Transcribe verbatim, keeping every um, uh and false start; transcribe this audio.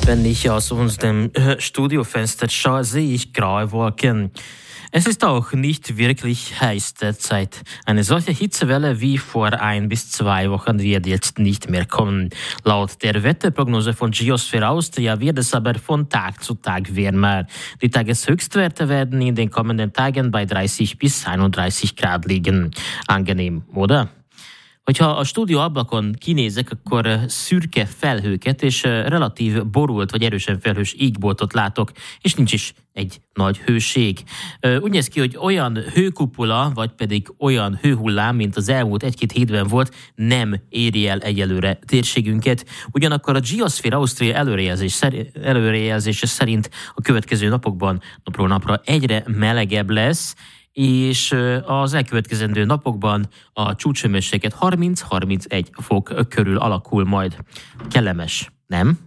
Wenn ich aus unserem Studiofenster schaue, sehe ich graue Wolken. Es ist auch nicht wirklich heiß derzeit. Eine solche Hitzewelle wie vor ein bis zwei Wochen wird jetzt nicht mehr kommen. Laut der Wetterprognose von Geosphere Austria wird es aber von Tag zu Tag wärmer. Die Tageshöchstwerte werden in den kommenden Tagen bei dreißig bis einunddreißig Grad liegen. Angenehm, oder? Hogyha a stúdió ablakon kinézek, akkor szürke felhőket és relatív borult vagy erősen felhős égboltot látok, és nincs is egy nagy hőség. Úgy néz ki, hogy olyan hőkupula, vagy pedig olyan hőhullám, mint az elmúlt egy-két hétben volt, nem éri el egyelőre térségünket. Ugyanakkor a Geosphere Austria előrejelzés szerint, előrejelzése szerint a következő napokban napról napra egyre melegebb lesz, és az elkövetkezendő napokban a csúcshőmérséklet harminc-harmincegy fok körül alakul majd. Kellemes, nem?